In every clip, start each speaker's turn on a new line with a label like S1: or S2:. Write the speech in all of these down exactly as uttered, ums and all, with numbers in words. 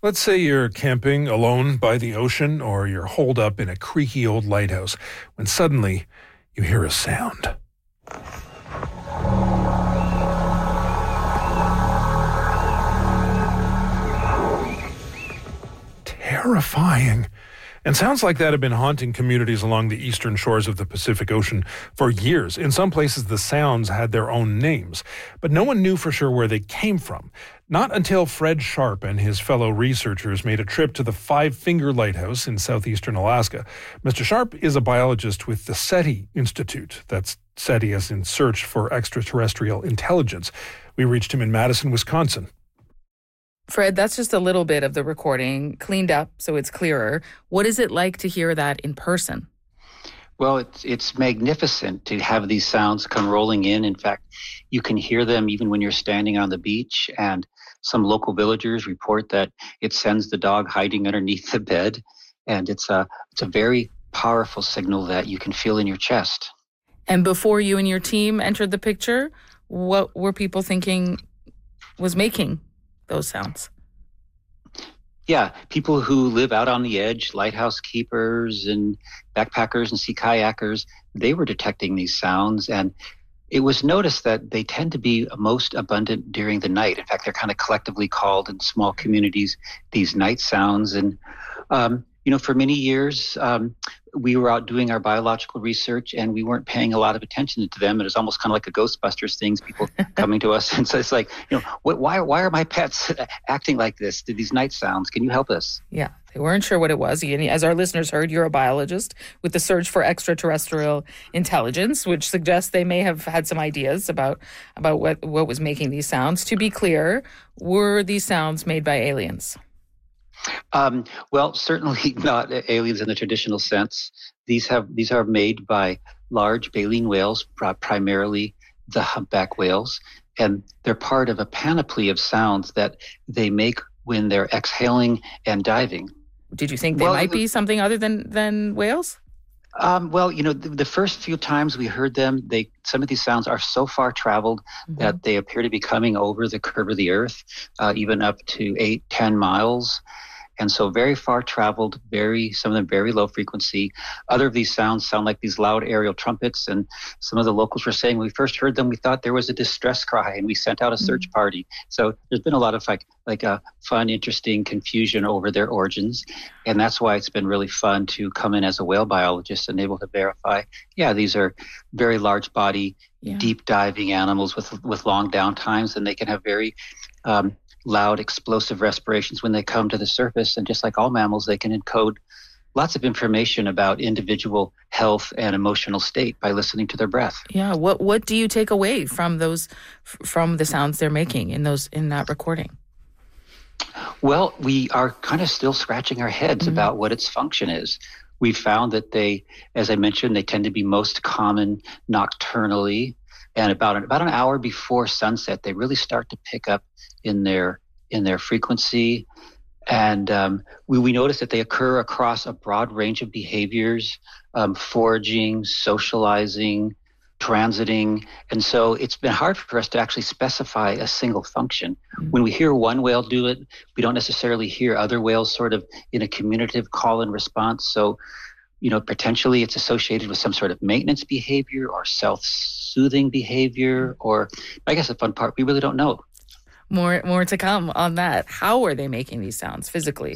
S1: Let's say you're camping alone by the ocean, or you're holed up in a creaky old lighthouse when suddenly you hear a sound. Terrifying. And sounds like that have been haunting communities along the eastern shores of the Pacific Ocean for years. In some places, the sounds had their own names, but no one knew for sure where they came from. Not until Fred Sharp and his fellow researchers made a trip to the Five Finger Lighthouse in southeastern Alaska. Mister Sharp is a biologist with the SETI Institute. That's SETI as in Search for Extraterrestrial Intelligence. We reached him in Madison, Wisconsin.
S2: Fred, that's just a little bit of the recording, cleaned up so it's clearer. What is it like to hear that in person?
S3: Well, it's it's magnificent to have these sounds come rolling in. In fact, you can hear them even when you're standing on the beach, and some local villagers report that it sends the dog hiding underneath the bed, and it's a it's a very powerful signal that you can feel in your chest.
S2: And before you and your team entered the picture, what were people thinking was making those sounds?
S3: Yeah, people who live out on the edge, lighthouse keepers and backpackers and sea kayakers, they were detecting these sounds. And it was noticed that they tend to be most abundant during the night. In fact, they're kind of collectively called in small communities these night sounds. And, um, you know, for many years, um, we were out doing our biological research and we weren't paying a lot of attention to them. It was almost kind of like a Ghostbusters thing, people coming to us. And so it's like, you know, what, why, why are my pets acting like this? Did these night sounds? Can you help us?
S2: Yeah, they weren't sure what it was. As our listeners heard, you're a biologist with the Search for Extraterrestrial Intelligence, which suggests they may have had some ideas about, about what, what was making these sounds. To be clear, were these sounds made by aliens?
S3: Um, well, certainly not aliens in the traditional sense. These have these are made by large baleen whales, primarily the humpback whales, and they're part of a panoply of sounds that they make when they're exhaling and diving.
S2: Did you think they
S3: well,
S2: might be something other than, than whales?
S3: Um, well, you know, the, the first few times we heard them, they some of these sounds are so far traveled mm-hmm. that they appear to be coming over the curve of the earth, uh, even up to eight, ten miles. And so very far traveled, very some of them very low frequency. Other of these sounds sound like these loud aerial trumpets. And some of the locals were saying when we first heard them, we thought there was a distress cry, and we sent out a search mm-hmm. party. So there's been a lot of like like a fun, interesting confusion over their origins. And that's why it's been really fun to come in as a whale biologist and able to verify, yeah, these are very large body, yeah. deep diving animals with with long down times, and they can have very um, loud, explosive respirations when they come to the surface. And just like all mammals, they can encode lots of information about individual health and emotional state by listening to their breath.
S2: Yeah. What What do you take away from those, from the sounds they're making in those in that recording?
S3: Well, we are kind of still scratching our heads mm-hmm. about what its function is. We found that they, as I mentioned, they tend to be most common nocturnally, and about an, about an hour before sunset, they really start to pick up in their in their frequency. And um, we, we notice that they occur across a broad range of behaviors, um, foraging, socializing, transiting. And so it's been hard for us to actually specify a single function. Mm-hmm. When we hear one whale do it, we don't necessarily hear other whales sort of in a communicative call and response. So, you know, potentially it's associated with some sort of maintenance behavior or self-soothing behavior, or I guess the fun part, we really don't know.
S2: More more to come on that. How are they making these sounds physically?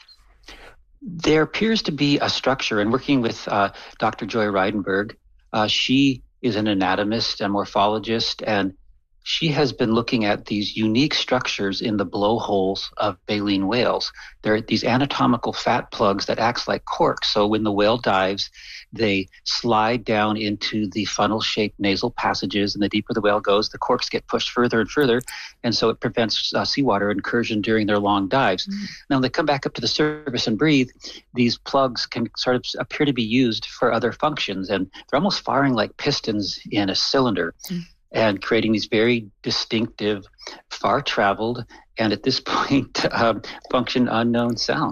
S3: There appears to be a structure, and working with uh, Doctor Joy Reidenberg, uh, she is an anatomist and morphologist, and she has been looking at these unique structures in the blowholes of baleen whales. There are these anatomical fat plugs that acts like corks. So when the whale dives, they slide down into the funnel-shaped nasal passages, and the deeper the whale goes, the corks get pushed further and further, and so it prevents uh, seawater incursion during their long dives. Mm-hmm. Now, when they come back up to the surface and breathe, these plugs can sort of appear to be used for other functions, and they're almost firing like pistons in a cylinder. Mm-hmm. And creating these very distinctive, far-traveled, and at this point, um, function unknown sounds.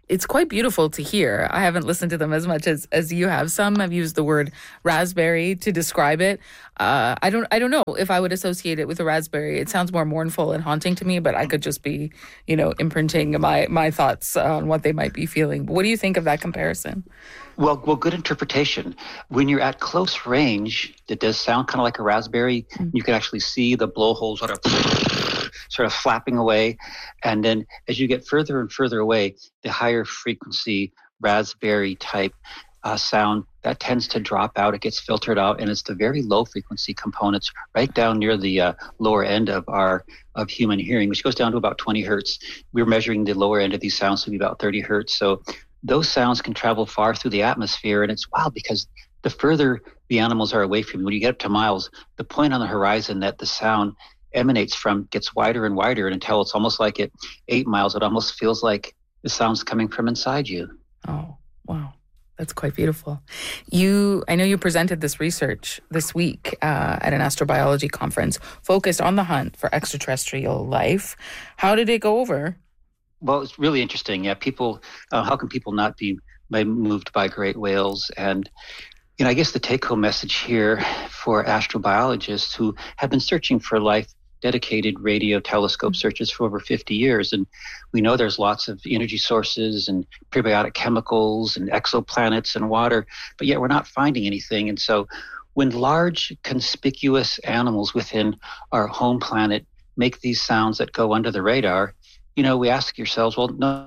S2: It's quite beautiful to hear. I haven't listened to them as much as, as you have. Some have used the word raspberry to describe it. Uh, I don't I don't know if I would associate it with a raspberry. It sounds more mournful and haunting to me, but I could just be, you know, imprinting my, my thoughts on what they might be feeling. But what do you think of that comparison?
S3: Well, well, good interpretation. When you're at close range, it does sound kind of like a raspberry. Mm-hmm. You can actually see the blowholes sort of sort of flapping away. And then as you get further and further away, the higher frequency raspberry type uh, sound, that tends to drop out. It gets filtered out, and it's the very low frequency components right down near the uh, lower end of our of human hearing, which goes down to about twenty hertz. We're measuring the lower end of these sounds to be about thirty hertz. So those sounds can travel far through the atmosphere, and it's wild because the further the animals are away from you, when you get up to miles, the point on the horizon that the sound emanates from gets wider and wider, and until it's almost like at eight miles, it almost feels like the sound's coming from inside you.
S2: Oh, wow. That's quite beautiful. You, I know you presented this research this week uh, at an astrobiology conference focused on the hunt for extraterrestrial life. How did it go over?
S3: Well, it's really interesting. Yeah, people, uh, how can people not be moved by great whales? And, you know, I guess the take-home message here for astrobiologists who have been searching for life, dedicated radio telescope searches for over fifty years. And we know there's lots of energy sources and prebiotic chemicals and exoplanets and water, but yet we're not finding anything. And so when large conspicuous animals within our home planet make these sounds that go under the radar, you know, we ask yourselves, well, no,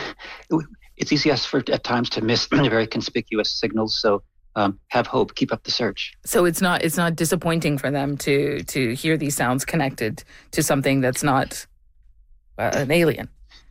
S3: it's easiest for at times to miss very conspicuous signals. So um, have hope, keep up the search.
S2: So it's not it's not disappointing for them to to hear these sounds connected to something that's not uh, an alien.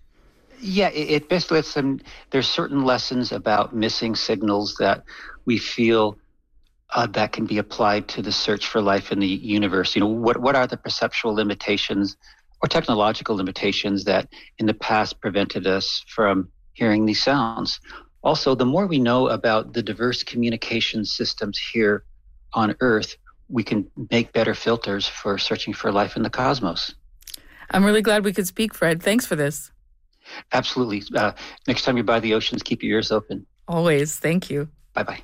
S3: Yeah, it, it basically lets them. There's certain lessons about missing signals that we feel uh, that can be applied to the search for life in the universe. You know, what what are the perceptual limitations or technological limitations that in the past prevented us from hearing these sounds? Also, the more we know about the diverse communication systems here on Earth, we can make better filters for searching for life in the cosmos.
S2: I'm really glad we could speak, Fred. Thanks for this.
S3: Absolutely. Uh, next time you're by the oceans, keep your ears open.
S2: Always. Thank you.
S3: Bye-bye.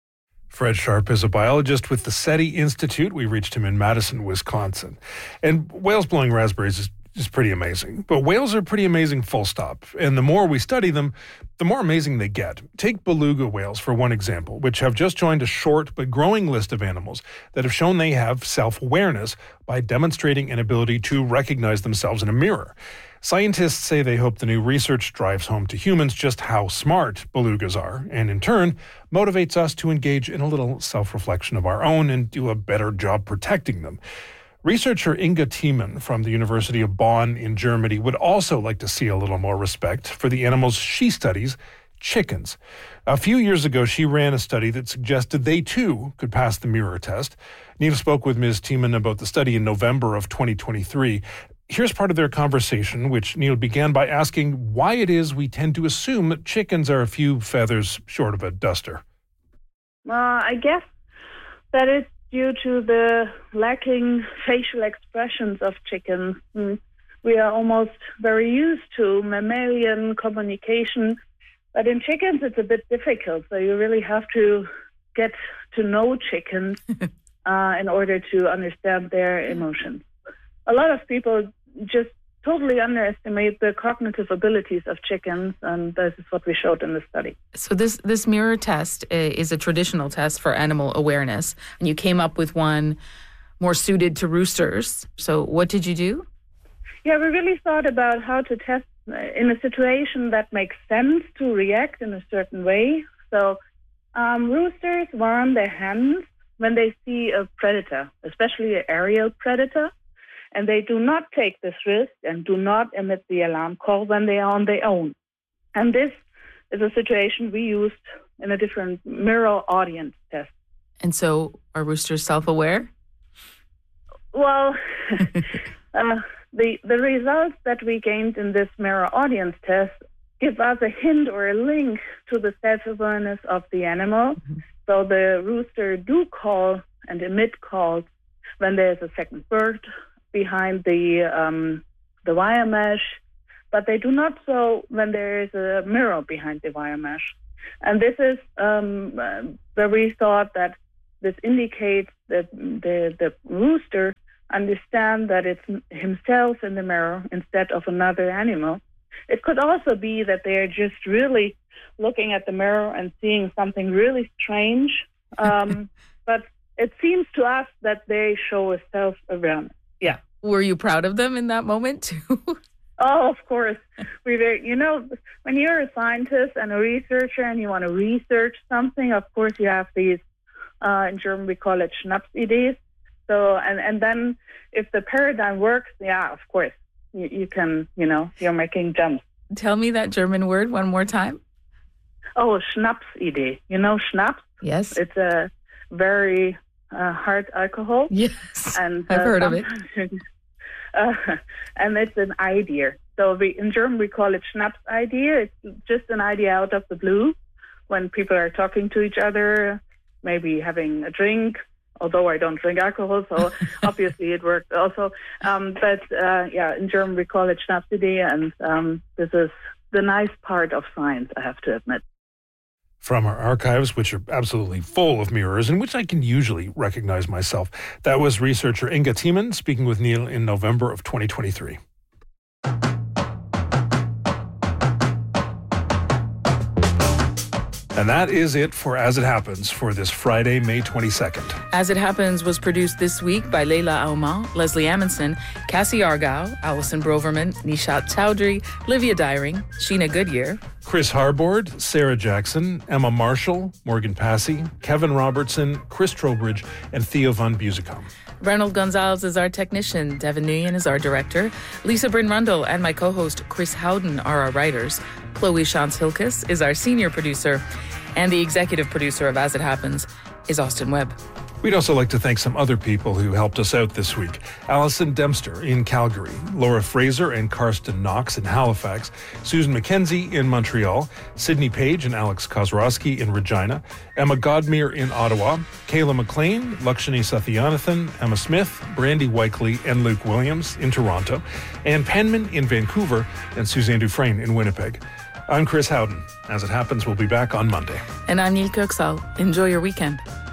S1: Fred Sharp is a biologist with the SETI Institute. We reached him in Madison, Wisconsin. And whales blowing raspberries is is pretty amazing. But whales are pretty amazing, full stop. And the more we study them, the more amazing they get. Take beluga whales for one example, which have just joined a short but growing list of animals that have shown they have self-awareness by demonstrating an ability to recognize themselves in a mirror. Scientists say they hope the new research drives home to humans just how smart belugas are, and in turn, motivates us to engage in a little self-reflection of our own and do a better job protecting them. Researcher Inga Thiemann from the University of Bonn in Germany would also like to see a little more respect for the animals she studies, chickens. A few years ago, she ran a study that suggested they too could pass the mirror test. Neil spoke with Miz Thiemann about the study in November of twenty twenty-three. Here's part of their conversation, which Neil began by asking why it is we tend to assume that chickens are a few feathers short of a duster.
S4: Uh, I guess that is due to the lacking facial expressions of chickens. Mm. We are almost very used to mammalian communication, but in chickens it's a bit difficult. So you really have to get to know chickens uh, in order to understand their emotions. A lot of people just totally underestimate the cognitive abilities of chickens, and this is what we showed in the study.
S2: So this this mirror test is a traditional test for animal awareness, and you came up with one more suited to roosters. So what did you do?
S4: Yeah, we really thought about how to test in a situation that makes sense to react in a certain way. So um, roosters warn their hens when they see a predator, especially an aerial predator. And they do not take this risk and do not emit the alarm call when they are on their own. And this is a situation we used in a different mirror audience test.
S2: And so are roosters self-aware?
S4: Well, uh, the, the results that we gained in this mirror audience test give us a hint or a link to the self-awareness of the animal. Mm-hmm. So the rooster do call and emit calls when there's a second bird behind the um, the wire mesh, but they do not so when there is a mirror behind the wire mesh. And this is um, uh, where we thought that this indicates that the, the rooster understands that it's himself in the mirror instead of another animal. It could also be that they're just really looking at the mirror and seeing something really strange. Um, but it seems to us that they show a self-awareness. Yeah.
S2: Were you proud of them in that moment too?
S4: Oh, of course. We were, you know, when you're a scientist and a researcher and you want to research something, of course you have these, uh, in German we call it Schnapsideen. So, and, and then if the paradigm works, yeah, of course, you, you can, you know, you're making jumps.
S2: Tell me that German word one more time.
S4: Oh, Schnapsidee. You know Schnapps?
S2: Yes.
S4: It's a very uh, hard alcohol.
S2: Yes,
S4: and
S2: I've
S4: uh,
S2: heard of it.
S4: Uh, and it's an idea. So we, in German, we call it Schnapsidee. It's just an idea out of the blue when people are talking to each other, maybe having a drink, although I don't drink alcohol, so obviously it works also. Um, but uh, yeah, in German, we call it Schnapsidee, and um, this is the nice part of science, I have to admit.
S1: From our archives, which are absolutely full of mirrors, in which I can usually recognize myself. That was researcher Inga Thiemann speaking with Neil in November of twenty twenty-three. And that is it for As It Happens for this Friday, May twenty-second.
S2: As It Happens was produced this week by Leila Auman, Leslie Amundsen, Cassie Argyle, Alison Broverman, Nishat Chowdhury, Livia Dyring, Sheena Goodyear,
S1: Chris Harbord, Sarah Jackson, Emma Marshall, Morgan Passy, Kevin Robertson, Chris Trowbridge, and Theo von Busekom.
S2: Reynold Gonzalez is our technician. Devin Nguyen is our director. Lisa Bryn Rundle and my co-host Chris Howden are our writers. Chloe Shantz-Hilkes is our senior producer. And the executive producer of As It Happens is Austin Webb.
S1: We'd also like to thank some other people who helped us out this week. Alison Dempster in Calgary, Laura Fraser and Karsten Knox in Halifax, Susan McKenzie in Montreal, Sydney Page and Alex Kozrowski in Regina, Emma Godmere in Ottawa, Kayla McLean, Lakshmi Sathyanathan, Emma Smith, Brandy Weikley and Luke Williams in Toronto, Ann Penman in Vancouver, and Suzanne Dufresne in Winnipeg. I'm Chris Howden. As It Happens, we'll be back on Monday.
S2: And I'm Neil Kirksall. Enjoy your weekend.